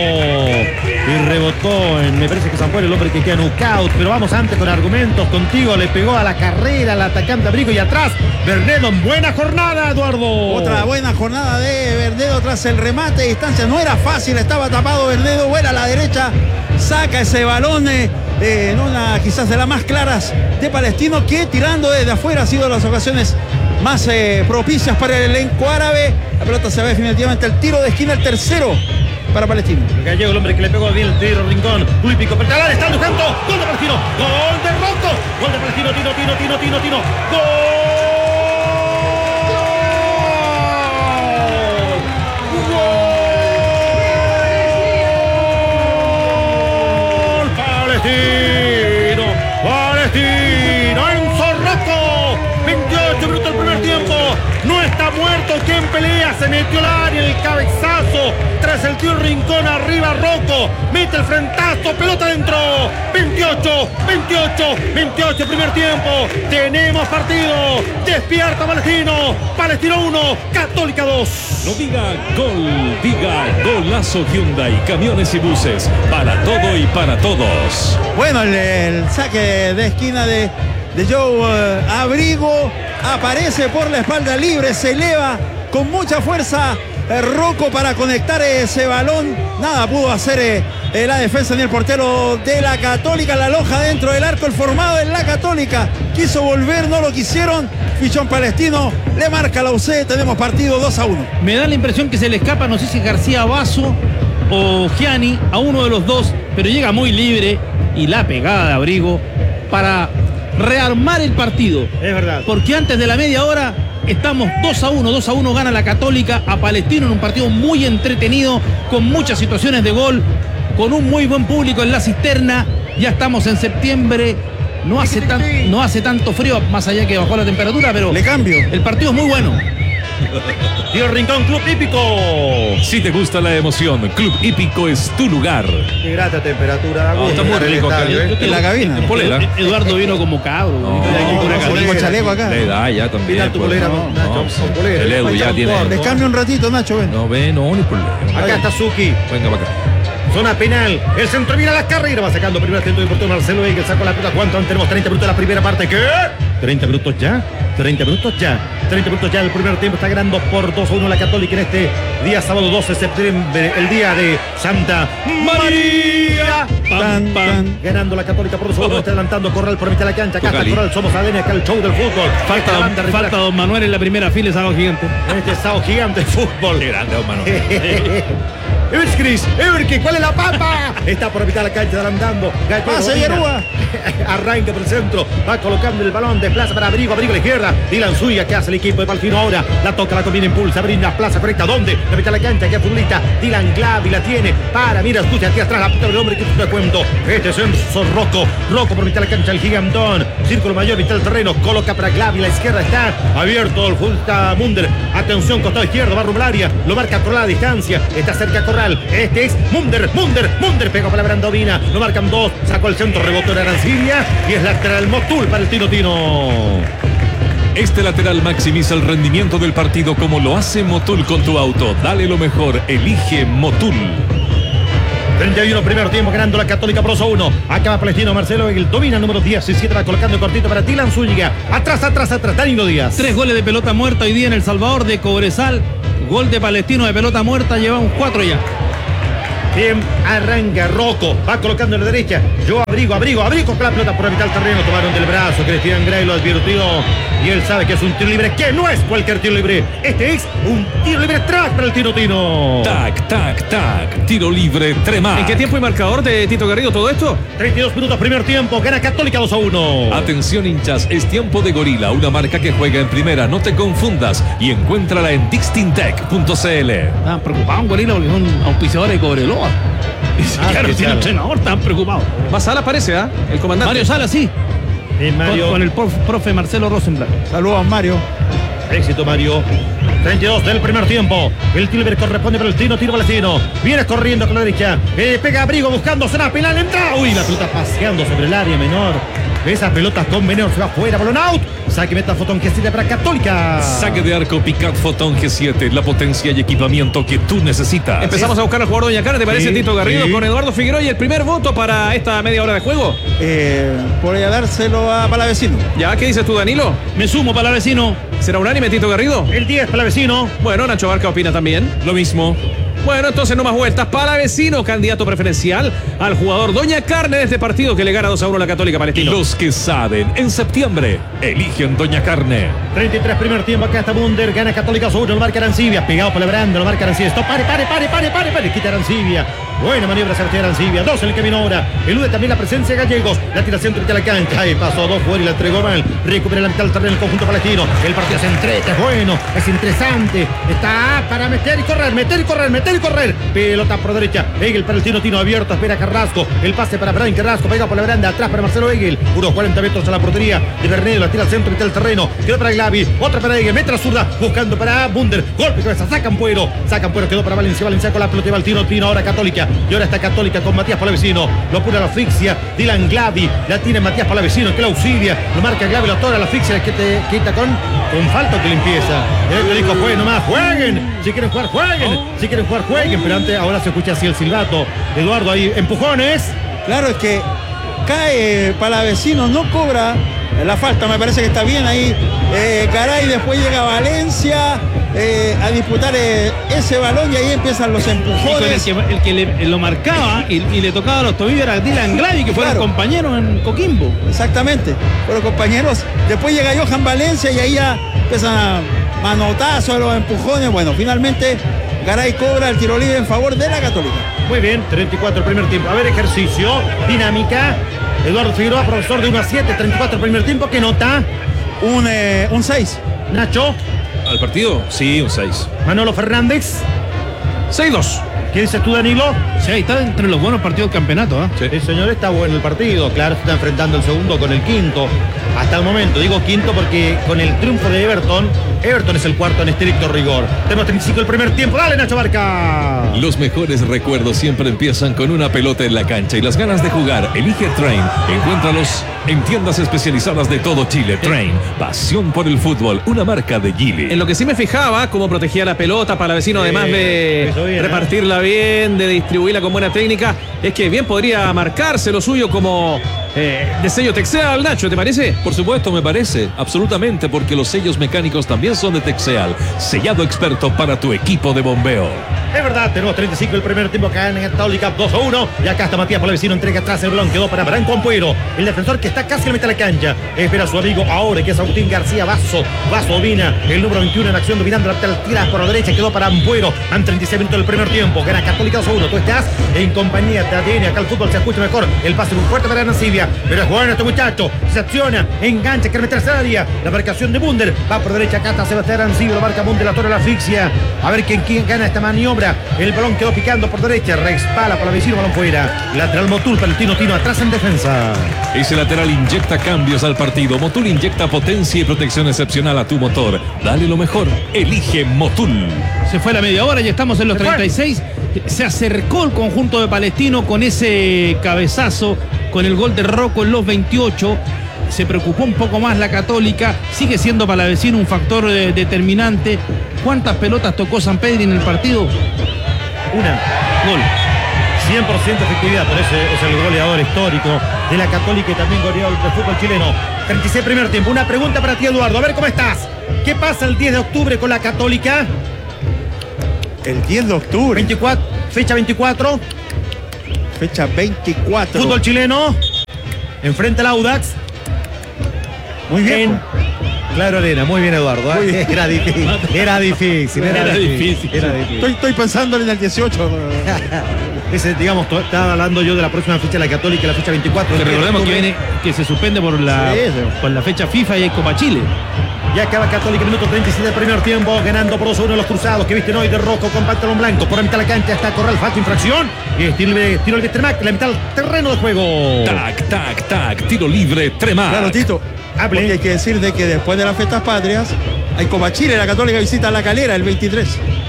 Y rebotó en, me parece que San Juan, el hombre que queda knockout. Pero vamos antes con argumentos contigo. Le pegó a la carrera al atacante Abrigo y atrás. Bernedo en buena jornada, Eduardo. Otra buena jornada de Verdedo tras el remate de distancia. No era fácil, estaba tapado Verdedo. Vuela a la derecha, saca ese balón eh, eh, en una quizás de las más claras de Palestino, que tirando desde afuera ha sido las ocasiones más eh, propicias para el elenco árabe. La pelota se va definitivamente al tiro de esquina, el tercero para Palestino. El Gallego, el hombre que le pegó bien el tiro, Rincón. Uy, pico, Pertalar, está Lujando. Gol de Palestino. Gol de Rocco. Gol de Palestino, tiro, tiro, tiro, tiro, tiro. Gol. Gol. Palestino. Palestino. Enzo Rocco. veintiocho minutos del primer tiempo. No está muerto, quien pelea, se metió al área, el cabezazo, tras el tiro Rincón, arriba Rocco, mete el frentazo, pelota dentro, veintiocho, veintiocho, veintiocho, primer tiempo, tenemos partido, despierta Palestino, Palestino uno, Católica dos. No diga gol, diga golazo Hyundai, camiones y buses, para todo y para todos. Bueno, el, el saque de esquina de, de Joe eh, Abrigo aparece por la espalda libre, se eleva con mucha fuerza eh, Rocco para conectar ese balón. Nada pudo hacer eh, eh, la defensa ni el portero de la Católica. La aloja dentro del arco, el formado en la Católica. Quiso volver, no lo quisieron. Fichón Palestino, le marca la U C. Tenemos partido dos a uno. Me da la impresión que se le escapa, no sé si García Vaso o Gianni, a uno de los dos, pero llega muy libre y la pegada de Abrigo para rearmar el partido. Es verdad. Porque antes de la media hora estamos dos a uno, dos a uno gana la Católica a Palestino en un partido muy entretenido, con muchas situaciones de gol, con un muy buen público en la cisterna. Ya estamos en septiembre, no hace, tan, no hace tanto frío, más allá que bajó la temperatura, pero Le cambio. el partido es muy bueno. Tiro Rincón, Club Hípico. Si te gusta la emoción, Club Hípico es tu lugar. Qué grata temperatura. Ah, está muy rico acá. Estadio, ¿eh? En la cabina. En polera. Eduardo vino como cabro. No, Hay que No, poner no, acá. ponemos chaleco acá. La edad ya también. Mira tu pues, polera, no, Nacho, no, con polera. el Edu ya tiene. Les cambio un ratito, Nacho, ven. No ve, no, ni problema. Acá está Zucchi. Venga para acá. Zona penal. El centro mira la carrera. Va sacando primer atento de portero Marcelo y que sacó la pelota. ¿Cuánto? Tenemos treinta minutos de la primera parte. ¿Qué? treinta minutos ya. treinta minutos ya. treinta minutos ya. El primer tiempo está ganando por dos a uno la Católica en este día sábado doce de septiembre. El día de Santa María. Tan, tan. Ganando la Católica por dos a uno. Está adelantando Corral por mitad de la cancha. Acá está Cali. Corral. Somos A D N. Acá el show del fútbol. Falta, Esta don, banda rivera- falta don Manuel en la primera fila, es algo gigante. Este sábado gigante de fútbol. Qué grande, hermano. Everskris, Everke, ¿cuál es la papa? Está por mitad de la cancha adelantando. Pase Yerúa. Arranca por el centro, va colocando el balón, desplaza para Abrigo, Abrigo a la izquierda. Dylan Zuya, que hace el equipo de Palfino ahora. La toca, la combina, impulsa, brinda, plaza correcta. ¿Dónde? La mitad de la cancha, que futbolista. Dylan Glavi la tiene. Para, mira, escucha aquí atrás la puta del hombre que te cuento. Este es Enzo Rocco. Rocco por mitad de la cancha, el gigantón. Círculo mayor, mitad del terreno. Coloca para Glavi, la izquierda está abierto. El Fulta Munder. Atención, costado izquierdo, va rumbo al área. Lo marca Corral a distancia. Está cerca a Corral. Este es Munder, Munder, Munder. Pegó para la Brandovina. Lo marcan dos. Sacó el centro, rebotó en Arancibia. Y es lateral Motul para el Tino Tino. Este lateral maximiza el rendimiento del partido como lo hace Motul con tu auto. Dale lo mejor, elige Motul. treinta y uno, primer tiempo, ganando la Católica por dos a uno. Acaba Palestino, Marcelo Egel domina el número diecisiete, va colocando el cortito para Dylan Zúñiga. Atrás, atrás, atrás, Danilo Díaz. Tres goles de pelota muerta hoy día en El Salvador de Cobresal. Gol de Palestino de pelota muerta, llevamos cuatro ya. Bien, arranca Rocco, va colocando en la derecha. Yo abrigo, abrigo, abrigo con la pelota por la mitad del terreno. Tomaron del brazo, Cristian Gray lo advirtió. Y él sabe que es un tiro libre, que no es cualquier tiro libre. Este es un tiro libre track para el Tino Tino. Tac, tac, tac. Tiro libre Tremac. ¿En qué tiempo y marcador de Tito Garrido todo esto? treinta y dos minutos, primer tiempo. Gana Católica dos a uno. Atención, hinchas, es tiempo de Gorila, una marca que juega en primera. No te confundas y encuéntrala en dixtintech punto c l. Estaban preocupados, Gorila, porque son auspiciadores de Cobreloa. Y si Ah, claro, qué tiene tal. entrenador, estaban preocupados. Más Sala aparece, ¿ah? El comandante. Mario Sala, sí. Bien, Mario. Con, con el prof, profe Marcelo Rosenblatt. Saludos, Mario. Éxito, Mario. treinta y dos del primer tiempo. El tiro libre corresponde para el Tino, tiro palestino. Viene corriendo con la derecha. Eh, pega Abrigo buscando zona penal. Entra. Uy, la pelota paseando sobre el área menor. Esas pelotas con veneno se va fuera. Balón out. Saque meta Fotón que sirve para Católica. Saque de arco Picat Fotón G siete, la potencia y equipamiento que tú necesitas. Empezamos a buscar al jugador Doña Carne, ¿te parece, Sí, Tito Garrido? sí. Con Eduardo Figueroa y el primer voto para esta media hora de juego. Eh, podría dárselo a Palavecino. ¿Ya? ¿Qué dices tú, Danilo? Me sumo para el vecino. ¿Será unánime, Tito Garrido? El diez para el vecino. Bueno, Nacho Barca opina también. Lo mismo. Bueno, entonces no más vueltas. Palavecino, candidato preferencial al jugador Doña Carne de este partido que le gana dos a uno a la Católica Palestino. Los que saben, en septiembre, eligen Doña Carne. treinta y tres primer tiempo. Acá está Munder. Gana Católica dos a uno. Lo marca Arancibia. Pegado por la Branda. Lo marca Arancibia. Stop. Pare, pare, pare, pare, pare, pare. Quita Arancibia. Buena maniobra Sebastián Arancibia. Dos en el camino ahora. Elude también la presencia de Gallegos. La tira centro de la cancha. Ahí pasó dos fuera y la entregó mal. Recupera la mitad del terreno el conjunto palestino. El partido se entrete. Es bueno. Es interesante. Está para meter y correr. Meter y correr. Meter y correr. Pelota por derecha. Egel para el Tino Tino abierto. Espera Carrasco. El pase para Brian Carrasco. Pega por la Branda. Atrás para Marcelo Egel. Unos cuarenta metros a la portería de Bernedo. La tira al centro mitad del terreno. Quedó para Glavi. Otra para Egel. Mete la zurda. Buscando para Munder. Golpe de cabeza. Sacan Puero. Sacan Puero. Quedó para Valencia. Valencia con la pelota. Va el Tino Tino. Ahora Católica. Y ahora está Católica con Matías Palavecino. Lo pone a la asfixia. Dylan Glavi. La tiene Matías Palavecino. Que la auxilia. Lo marca Glavi. Lo tora la asfixia. Que te quita con, con falta que limpieza. El que dijo jueguen nomás. Jueguen. Si quieren jugar, jueguen. Si quieren jugar, jueguen. Pero antes, ahora se escucha así el silbato. Eduardo ahí. Empujones. Claro, es que cae Palavecino, no cobra la falta, me parece que está bien ahí. Eh, Garay, después llega Valencia eh, a disputar eh, ese balón y ahí empiezan los Y con el empujones. que, el que le, lo marcaba y, y le tocaba los tobillos era Dylan Glavi, que fueron Claro. compañeros en Coquimbo. Exactamente, fueron compañeros. Después llega Johan Valencia y ahí ya empiezan a manotazos, los empujones. Bueno, finalmente Garay cobra el tiro libre en favor de la Católica. Muy bien, treinta y cuatro el primer tiempo. A ver, ejercicio, dinámica. Eduardo Figueroa, profesor de uno a siete, treinta y cuatro el primer tiempo. ¿Qué nota? Un, eh, un seis. Nacho, ¿Al partido? Sí, un seis. Manolo Fernández. seis dos. ¿Qué dices tú, Danilo? Sí, ahí está entre los buenos partidos del campeonato. ¿eh? Sí. Sí, señor, está bueno el partido. Claro, se está enfrentando el segundo con el quinto. Hasta el momento, digo quinto porque con el triunfo de Everton, Everton es el cuarto en estricto rigor. Tenemos treinta y cinco el primer tiempo. Dale, Nacho Barca. Los mejores recuerdos siempre empiezan con una pelota en la cancha y las ganas de jugar. Elige Train. Encuéntralos en tiendas especializadas de todo Chile. Train. Pasión por el fútbol. Una marca de Gili. En lo que sí me fijaba, cómo protegía la pelota para vecino, Sí, además de eso bien, ¿eh? repartirla bien, de distribuirla con buena técnica, es que bien podría marcarse lo suyo como Eh, de sello Texeal, Nacho, ¿te parece? Por supuesto, me parece, absolutamente, porque los sellos mecánicos también son de Texeal. Sellado experto para tu equipo de bombeo. Es verdad, tenemos treinta y cinco el primer tiempo acá en Católica, dos a uno. Y acá está Matías Palavecino, entrega atrás el balón, quedó para Branco Ampuero, el defensor que está casi a la mitad de la cancha. Espera a su amigo ahora, que es Agustín García Vaso. Vaso domina, el número veintiuno en acción, dominando la lateral, tira por la derecha, quedó para Ampuero. Han treinta y seis minutos del primer tiempo, gana Católica dos a uno. Tú estás en compañía de A D N, acá el fútbol se escucha mejor. El pase muy fuerte para Anancibia, pero es bueno este muchacho, se acciona, engancha, quiere meterse al área. La marcación de Bunder, va por derecha, acá está Sebastián Anancibia, lo marca Bunder, la torre la asfixia. A ver quién, quién gana esta maniobra. El balón quedó picando por derecha, respala por la vecino, balón fuera. Lateral Motul para el Tino Tino, atrás en defensa. Ese lateral inyecta cambios al partido. Motul inyecta potencia y protección excepcional a tu motor. Dale lo mejor, elige Motul. Se fue la media hora y estamos en los treinta y seis. Se acercó el conjunto de Palestino con ese cabezazo, con el gol de Rocco en los veintiocho. Se preocupó un poco más la Católica. Sigue siendo Palavecino un factor eh, determinante. ¿Cuántas pelotas tocó Sampedri en el partido? Una. Gol. cien por ciento efectividad, por eso es el goleador histórico de la Católica y también goleador del fútbol chileno. treinta y seis primer tiempo. Una pregunta para ti, Eduardo. A ver cómo estás. ¿Qué pasa el diez de octubre con la Católica? El diez de octubre. veinticuatro, fecha veinticuatro. Fecha veinticuatro. Fútbol chileno. Enfrenta al Audax. Muy bien. En Claro Arena. Muy bien, Eduardo. ¿eh? Muy bien. Era difícil. Era difícil. Era, Era difícil. difícil. Era difícil. Estoy, estoy pensando en el dieciocho. Ese, digamos, to- estaba hablando yo de la próxima fecha de la Católica, la fecha veinticuatro. Que recordemos que viene, que se suspende por la, Sí, sí. por la fecha FIFA y hay Copa Chile. Ya acaba Católica, minuto treinta y siete del primer tiempo, ganando por dos a uno los cruzados que visten hoy de rojo con pantalón blanco. Por la mitad de la cancha está Corral, falta infracción. Y es tiro libre, tiro libre Tremac, la mitad del terreno de juego. Tac, tac, tac, tiro libre, Tremac. Claro, Tito. Hable. Porque hay que decir de que después de las fiestas patrias hay Copa Chile, la Católica visita a La Calera el veintitrés.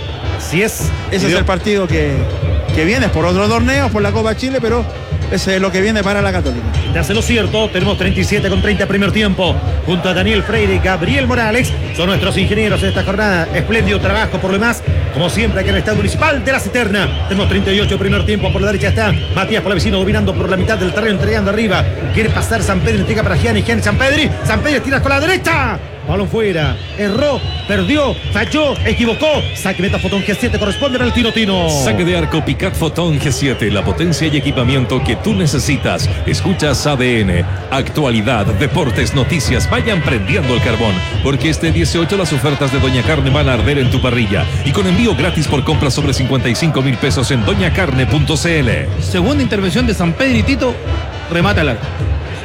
Si es. Ese es el partido que, que viene por otros torneos, por la Copa Chile, pero ese es lo que viene para la Católica. Te hace lo cierto, tenemos treinta y siete con treinta primer tiempo. Junto a Daniel Freire y Gabriel Morales, son nuestros ingenieros en esta jornada. Espléndido trabajo por lo demás, como siempre aquí en el Estadio Municipal de La Cisterna. Tenemos treinta y ocho primer tiempo, por la derecha está Matías Palavecino dominando por la mitad del terreno, entregando arriba. Quiere pasar Sampedri, entrega para Gianni, Gianni Sampedri. Sampedri tira con la derecha. Balón fuera, erró, perdió, falló, equivocó. Saque meta Fotón G siete, corresponde al Tino Tino. Saque de arco Picat Fotón G siete, la potencia y equipamiento que tú necesitas. Escuchas A D N, actualidad, deportes, noticias. Vayan prendiendo el carbón, porque este dieciocho las ofertas de Doña Carne van a arder en tu parrilla. Y con envío gratis por compra sobre cincuenta y cinco mil pesos en doña carne punto c l. Segunda intervención de San Pedro y Tito, remata el arco.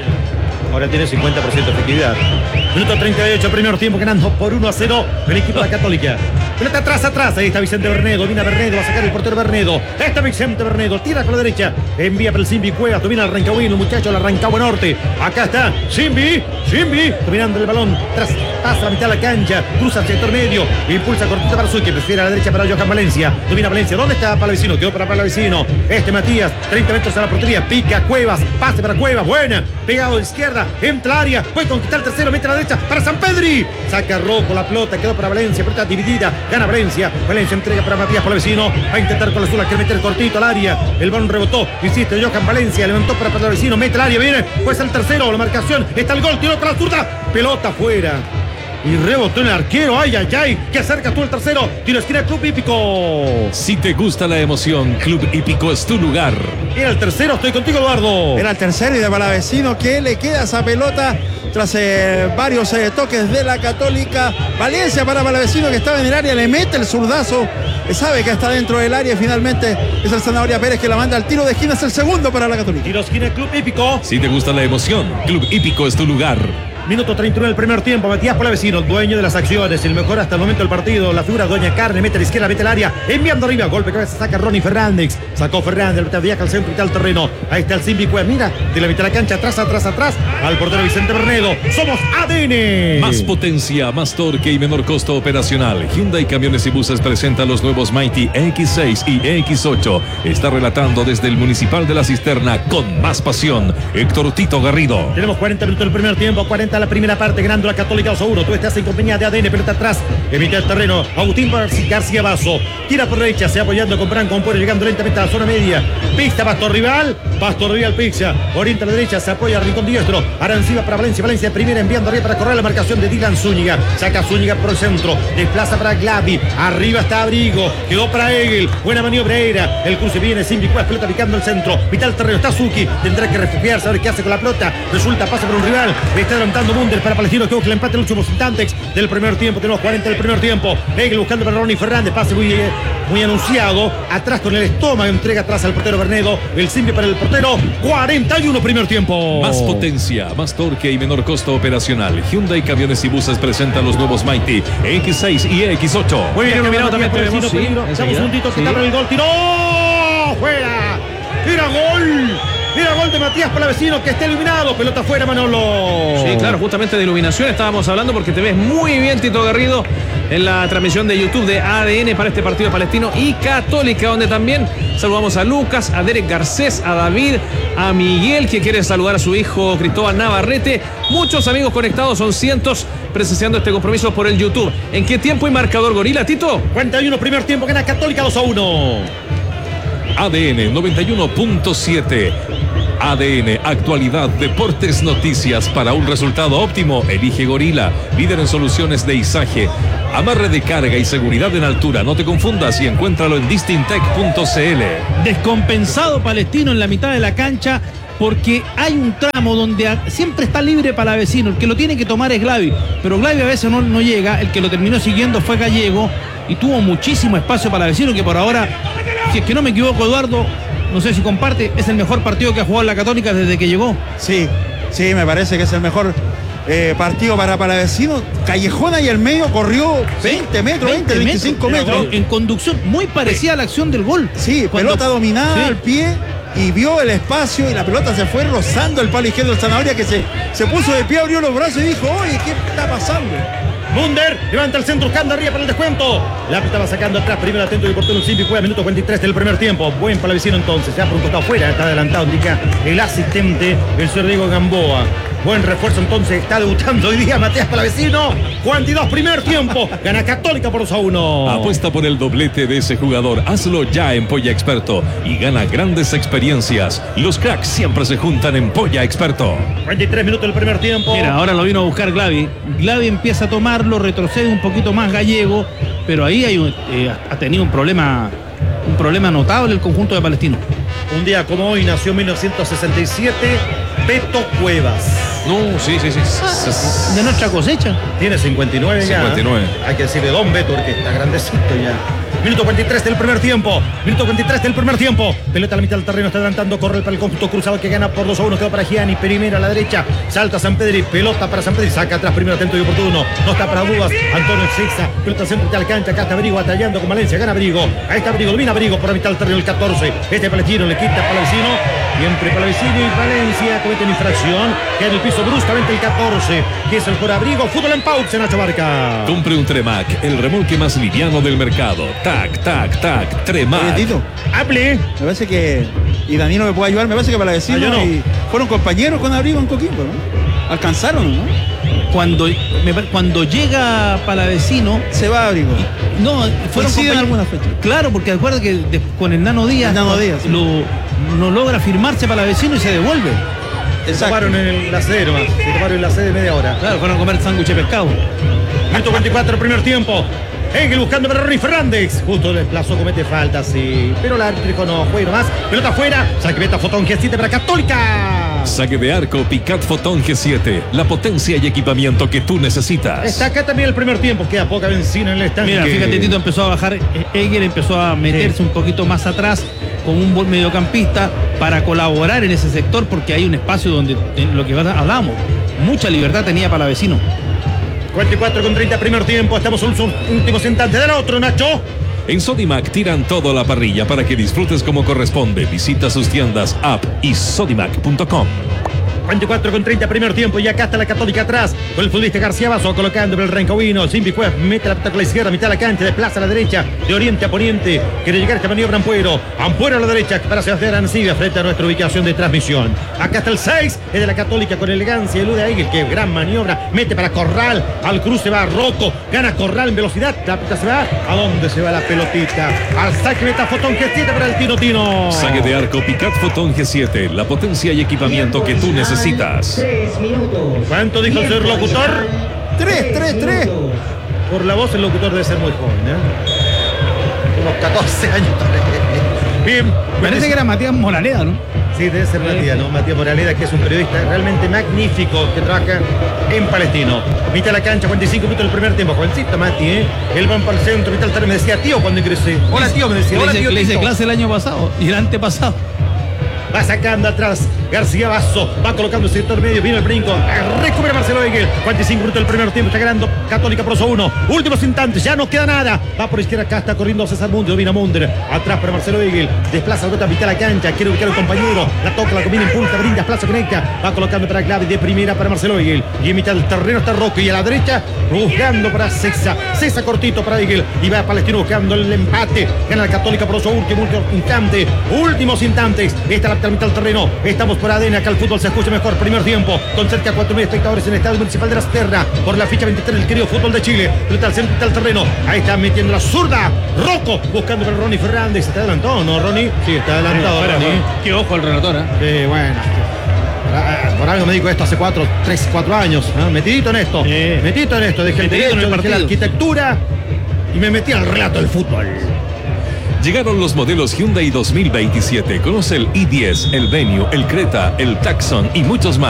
Ahora tiene cincuenta por ciento de efectividad. Minuto treinta y ocho, primer tiempo, ganando por uno a cero el equipo de la Católica. Pelota atrás, atrás. Ahí está Vicente Bernedo. Domina Bernedo. Va a sacar el portero Bernedo. Está Vicente Bernedo. Tira con la derecha. Envía para el Simbi Cuevas. Domina el Rancagüino. Muchacho, la Rancagua Norte. Acá está Simbi. Simbi. Dominando el balón. Tras, pasa la mitad de la cancha. Cruza el sector medio. Impulsa cortita para Suque. Prefiere a la derecha para Johan Valencia. Domina Valencia. ¿Dónde está Palavecino? Quedó para Palavecino. Este Matías. treinta metros a la portería. Pica Cuevas. Pase para Cuevas. Buena. Pegado de izquierda. Entra al área. Puede conquistar el tercero. Mete a la derecha para San Pedri. Saca Rocco la pelota. Quedó para Valencia. Pelota dividida. Gana Valencia. Valencia entrega para Matías Palavecino. Va a intentar con la zurda. Quiere meter cortito al área. El balón rebotó. Insiste Johan Valencia. Levantó para Palavecino. Mete al área. Viene. Pues el tercero. La marcación. Está el gol. Tiró con la zurda. Pelota fuera. Y rebotó en el arquero. Ay, ay, ay. Que acerca tú el tercero. Tiro esquina Club Hípico. Si te gusta la emoción, Club Hípico es tu lugar. Era el tercero. Estoy contigo, Eduardo. Era el tercero y de Palavecino que le queda esa pelota tras eh, varios eh, toques de la Católica. Valencia para Palavecino que estaba en el área, le mete el zurdazo, sabe que está dentro del área y finalmente es el Zanahoria Pérez que la manda al tiro de esquina, es el segundo para la Católica. Tiro esquina Club Hípico. Si te gusta la emoción, Club Hípico es tu lugar. Minuto treinta y uno del primer tiempo. Matías Palavecino, dueño de las acciones, el mejor hasta el momento del partido. La figura Doña Carne, mete a la izquierda, mete al área, enviando arriba, golpe cabeza, saca Ronnie Fernández. Sacó Fernández, el viaja al centro y está al terreno. Ahí está el Simbi Cuevas, mira, de la mitad de la cancha, atrás, atrás, atrás, al portero Vicente Bernedo. Somos A D N. Más potencia, más torque y menor costo operacional. Hyundai Camiones y Buses presenta los nuevos Mighty E X seis y E X ocho. Está relatando desde el Municipal de La Cisterna con más pasión, Héctor Tito Garrido. Tenemos cuarenta minutos del primer tiempo, cuarenta cuarenta de la primera parte, ganando la Católica dos a uno. Tú estás en compañía de A D N, pelota atrás, en mitad del terreno. Agustín García Basso, tira por derecha, se apoyando con Branco Ampuero, llegando lentamente a la zona media. Pista Pastor Rival, Pastor Rival pizza, orienta a la derecha, se apoya a Rincón Diestro. Arancibia para Valencia, Valencia de primera, enviando arriba para correr la marcación de Dylan Zúñiga. Saca Zúñiga por el centro, desplaza para Glavi, arriba está Abrigo, quedó para Egel, buena maniobra era. El cruce viene sin Vicuas, pelota picando el centro. Vital terreno, está Zucchi, tendrá que refugiarse, a ver qué hace con la pelota. Resulta, pasa por un rival, está adelantando Munder para Palestino, que busca el empate en los últimos instantes del primer tiempo. Tenemos cuarenta del primer tiempo. Egel buscando para Ronnie Fernández, pase muy, muy anunciado, atrás con el estómago, entrega atrás al portero Bernedo, el simple para el portero. Cuarenta y uno primer tiempo. Más potencia, más torque y menor costo operacional. Hyundai Camiones y Buses presenta los nuevos Mighty X seis y X ocho. Muy bien, mirado también tenemos. Sí, damos un tito que abre el gol, tiró fuera, tira gol. Mira, gol de Matías Palavecino, que está iluminado. Pelota afuera, Manolo. Sí, claro, justamente de iluminación estábamos hablando, porque te ves muy bien, Tito Garrido, en la transmisión de YouTube de A D N para este partido palestino y Católica, donde también saludamos a Lucas, a Derek Garcés, a David, a Miguel, que quiere saludar a su hijo Cristóbal Navarrete. Muchos amigos conectados, son cientos, presenciando este compromiso por el YouTube. ¿En qué tiempo y marcador, Gorila, Tito? cuarenta y uno primer tiempo, gana Católica dos a uno. A D N noventa y uno punto siete. A D N, actualidad, deportes, noticias. Para un resultado óptimo, elige Gorila, líder en soluciones de izaje, amarre de carga y seguridad en altura. No te confundas y encuéntralo en distintec punto c l. Descompensado Palestino en la mitad de la cancha, porque hay un tramo donde a, siempre está libre Palavecino. El que lo tiene que tomar es Glavi, pero Glavi a veces no, no llega. El que lo terminó siguiendo fue Gallego y tuvo muchísimo espacio Palavecino, que por ahora, si es que no me equivoco, Eduardo, no sé si comparte, es el mejor partido que ha jugado la Católica desde que llegó. Sí, sí, me parece que es el mejor eh, partido para Palavecino. Callejona y el medio corrió veinte metros, veinte, veinticinco metros. En, en conducción muy parecida a la acción del gol. Sí, Cuando, pelota dominada sí. al pie, y vio el espacio y la pelota se fue rozando el palo izquierdo del Zanahoria, que se, se puso de pie, abrió los brazos y dijo: oye, ¿qué está pasando? Munder levanta el centro, buscando arriba para el descuento. La estaba sacando atrás, primero atento y portero Simpi, juega minuto cuarenta y tres del primer tiempo. Buen Palavecino entonces, ya por un costado afuera, está adelantado, indica el asistente, el señor Diego Gamboa. Buen refuerzo entonces, está debutando hoy día Matías Palavecino. cuarenta y dos primer tiempo, gana Católica por dos a uno. Apuesta por el doblete de ese jugador, hazlo ya en Polla Experto y gana grandes experiencias. Los cracks siempre se juntan en Polla Experto. cuarenta y tres minutos del primer tiempo. Mira, ahora lo vino a buscar Glavi. Glavi empieza a tomarlo, retrocede un poquito más Gallego, pero ahí hay un, eh, ha tenido un problema, un problema notable el conjunto de Palestino. Un día como hoy nació en mil novecientos sesenta y siete Beto Cuevas. No, sí, sí, sí. De nuestra cosecha. Tiene cincuenta y nueve ya. cincuenta y nueve. Hay que decirle Don Beto, porque está grandecito ya. Minuto cuarenta y tres del primer tiempo. Minuto cuarenta y tres del primer tiempo. Pelota a la mitad del terreno, está adelantando, corre para el conjunto cruzado que gana por dos a uno. Quedó para Gianni, primera a la derecha. Salta San Pedri, pelota para San Pedri. Saca atrás, primero atento y oportuno. No está para dudas. Antonio Seiza, pelota centro de la cancha. Acá está Abrigo batallando con Valencia. Gana Abrigo. Ahí está Abrigo, domina Abrigo por la mitad del terreno, el catorce. Este Palestino le quita a Palavecino. Y entre Palavecino y Valencia cometen infracción. Queda en el piso bruscamente el catorce. Que es el por Abrigo. Fútbol en pausa, Nacho Barca. Compre un Tremac, el remolque más liviano del mercado. Tac, tac, tac, Tremac. Oye, Tito, Hable. me parece que, y Danilo me puede ayudar, me parece que Palavecino Ah, yo no. y fueron compañeros con Abrigo en Coquimbo, ¿no? Alcanzaron, ¿no? Cuando, me, cuando llega Palavecino, Se va Abrigo. no, fueron Coinciden compañeros- algunas fechas. Claro, porque acuerda que de- con el Nano Díaz, El Nano Díaz, sí. lo, no logra firmarse Palavecino y se devuelve. Se Exacto. tomaron en la sede nomás. Se tomaron en la sede media hora. Claro, fueron a comer sándwich de pescado. Minuto cuarenta y cuatro, primer tiempo. Engel buscando para Ronnie Fernández. Justo desplazó, comete falta, sí. Pero el árbitro dijo no, juego nomás. Pelota afuera. Saque meta Fotón G siete para Católica. Saque de arco Picat Fotón G siete, la potencia y equipamiento que tú necesitas. Está acá también el primer tiempo. Queda poca benzina en el estanque. Mira, fíjate, Tito empezó a bajar, eh, Egger empezó a meterse Sí. un poquito más atrás con un buen mediocampista para colaborar en ese sector, porque hay un espacio donde, en lo que hablábamos, mucha libertad tenía Palavecino. cuarenta y cuatro con treinta, primer tiempo. Estamos en los últimos instantes del otro, Nacho. En Sodimac tiran todo a la parrilla para que disfrutes como corresponde. Visita sus tiendas, app y sodimac punto com. veinticuatro con treinta primer tiempo y acá está la Católica atrás con el futbolista García Basso colocando el Rancagüino. Simbi Cuef mete la pelota con la izquierda, mitad de la cancha, desplaza a la derecha, de oriente a poniente. Quiere llegar esta maniobra Ampuero. Ampuero a la derecha para Sebastián Arancibia frente a nuestra ubicación de transmisión. Acá está el seis, es de la Católica con elegancia, elude a Egel, que gran maniobra, mete para Corral, al cruce va Rocco, gana Corral en velocidad, la pelota se va. ¿A dónde se va la pelotita? Al saque meta Fotón G siete para el Tino Tino. Saque de arco Picat Fotón G siete, la potencia y equipamiento que tú necesitas. ¿Cuánto dijo el señor locutor? Tres, tres, tres. Por la voz el locutor debe ser muy joven, ¿eh? Unos catorce años. Bien. Parece que era Matías Moraleda, ¿no? Sí, debe ser Matías, ¿no? Matías Moraleda, que es un periodista realmente magnífico que trabaja en Palestino. Mitad de la cancha, cuarenta y cinco minutos del primer tiempo. Jovencito Mati, ¿eh? Él va para el centro, mitad del terreno. Me decía tío cuando ingresé. Hola tío, me decía. Le Hola hice, tío. le hice Tito. clase el año pasado y el antepasado. Va sacando atrás García Basso, va colocando el sector medio, viene el brinco, recupera Marcelo Egel, cuarenta y cinco minutos del primer tiempo, está ganando Católica Proso uno, últimos instantes, ya no queda nada, va por izquierda, acá está corriendo César Mundi, domina Munder, atrás para Marcelo Egel, desplaza la pelota a mitad de la cancha, quiere ubicar a un compañero, la toca, la combina, impulsa, brinda, plaza, conecta, va colocando para Clave de primera para Marcelo Egel, y en mitad del terreno está Rocco, y a la derecha, buscando para César, César cortito para Egel, y va a Palestino buscando el empate, gana la Católica Proso, último, último instante, últimos instantes, esta la mitad del terreno, estamos por A D N, acá el fútbol se escucha mejor, primer tiempo, con cerca de cuatro mil espectadores en el Estadio Municipal de la Serra, por la ficha veintitrés del querido fútbol de Chile, frente al centro del terreno, ahí está metiendo la zurda, Rocco, buscando para Ronnie Fernández, ¿está adelantado no, Ronnie? Sí, está adelantado, Bueno, Ronnie. qué ojo el relator, ¿eh? Sí, bueno, por, por algo me dijo esto hace cuatro, tres, cuatro años, ¿no? Metidito en esto, Sí. metidito en esto, dejé el Metidito en derecho, el dejé la partido. arquitectura y me metí al relato del fútbol. Llegaron los modelos Hyundai dos mil veintisiete. Conoce el i diez, el Venue, el Creta, el Tucson y muchos más.